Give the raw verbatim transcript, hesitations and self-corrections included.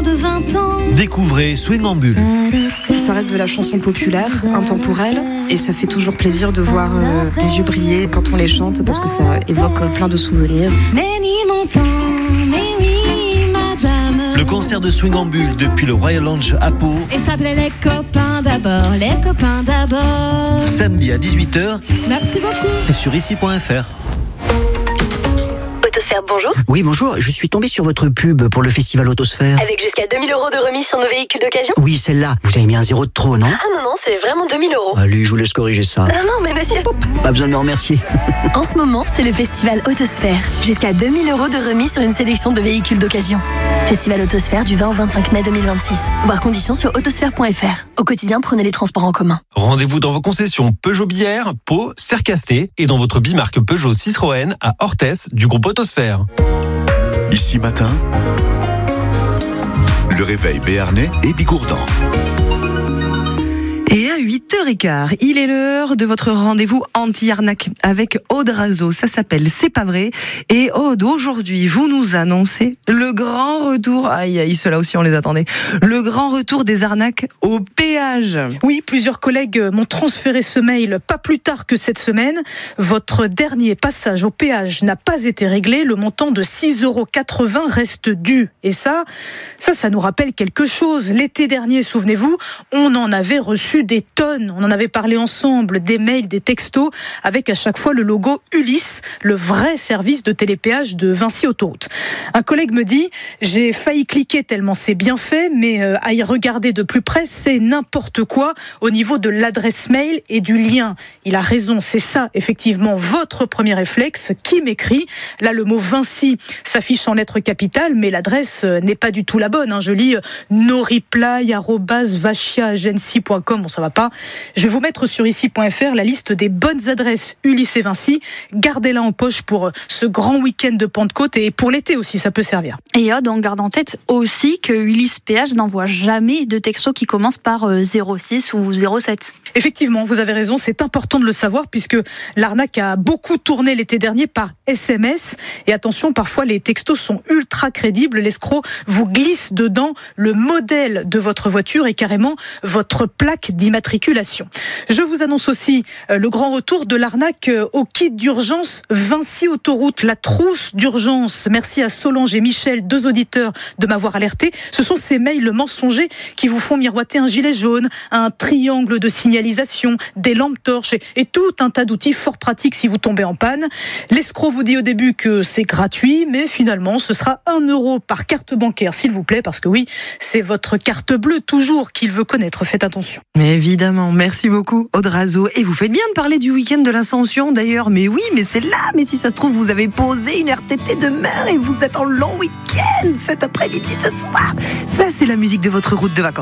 de vingt ans. Découvrez Swingambule. Ça reste de la chanson populaire, intemporelle, et ça fait toujours plaisir de voir euh, des yeux briller quand on les chante, parce que ça évoque euh, plein de souvenirs. Nenny montant, mais oui, madame. Le concert de Swingambule depuis le Royal Lounge à Pau. Et s'appelait Les copains d'abord, les copains d'abord. Samedi à dix-huit heures. Merci beaucoup. Et sur ici point f r. Autosphère, bonjour. Oui, bonjour. Je suis tombé sur votre pub pour le festival Autosphère. Avec jusqu'à deux mille euros de remise sur nos véhicules d'occasion. Oui, celle-là. Vous avez mis un zéro de trop, non? Ah non, non, c'est vraiment deux mille euros. Allez, je vous laisse corriger ça. Non, non, mais monsieur... Pas besoin de me remercier. En ce moment, c'est le festival Autosphère. Jusqu'à deux mille euros de remise sur une sélection de véhicules d'occasion. Festival Autosphère du vingt au vingt-cinq mai deux mille vingt-six. Voir conditions sur autosphère point f r. Au quotidien, prenez les transports en commun. Rendez-vous dans vos concessions Peugeot Bière, Pau, Cercasté et dans votre bimarque Peugeot Citroën à Orthès du groupe Autosphère. Ici matin, le réveil béarnais et bigourdan. Et à huit heures quinze, il est l'heure de votre rendez-vous anti-arnaque avec Aude Razo. Ça s'appelle C'est pas vrai. Et Aude, aujourd'hui, vous nous annoncez le grand retour, aïe aïe, ceux-là aussi on les attendait, le grand retour des arnaques au péage. Oui, plusieurs collègues m'ont transféré ce mail pas plus tard que cette semaine. Votre dernier passage au péage n'a pas été réglé. Le montant de six euros quatre-vingts reste dû. Et ça, ça, ça nous rappelle quelque chose. L'été dernier, souvenez-vous, on en avait reçu des tonnes. On en avait parlé ensemble, des mails, des textos, avec à chaque fois le logo Ulysse, le vrai service de télépéage de Vinci Autoroute. Un collègue me dit, j'ai failli cliquer tellement c'est bien fait, mais euh, à y regarder de plus près, c'est n'importe quoi au niveau de l'adresse mail et du lien. Il a raison, c'est ça, effectivement, votre premier réflexe. Qui m'écrit? Là, le mot Vinci s'affiche en lettres capitales, mais l'adresse n'est pas du tout la bonne. Hein. Je lis euh, noreply arobase vachia agency point com. Bon, ça va pas. Je vais vous mettre sur ici point f r la liste des bonnes adresses Ulysse et Vinci. Gardez-la en poche pour ce grand week-end de Pentecôte et pour l'été aussi, ça peut servir. Et Aude, on garde en tête aussi que Ulysse Péage n'envoie jamais de texto qui commence par zéro six ou zéro sept. Effectivement, vous avez raison, c'est important de le savoir puisque l'arnaque a beaucoup tourné l'été dernier par S M S. Et attention, parfois les textos sont ultra crédibles. L'escroc vous glisse dedans le modèle de votre voiture et carrément votre plaque d'immatriculation. Je vous annonce aussi euh, le grand retour de l'arnaque euh, au kit d'urgence Vinci Autoroute, la trousse d'urgence. Merci à Solange et Michel, deux auditeurs, de m'avoir alerté. Ce sont ces mails mensongers qui vous font miroiter un gilet jaune, un triangle de signalisation, des lampes torches et, et tout un tas d'outils fort pratiques si vous tombez en panne. L'escroc vous dit au début que c'est gratuit, mais finalement ce sera un euro par carte bancaire, s'il vous plaît, parce que oui, c'est votre carte bleue toujours qu'il veut connaître. Faites attention. Mais évidemment, merci beaucoup Aude Razo. Et vous faites bien de parler du week-end de l'Ascension d'ailleurs. Mais oui, mais c'est là. Mais si ça se trouve, vous avez posé une R T T demain et vous êtes en long week-end cet après-midi, ce soir. Ça, c'est la musique de votre route de vacances.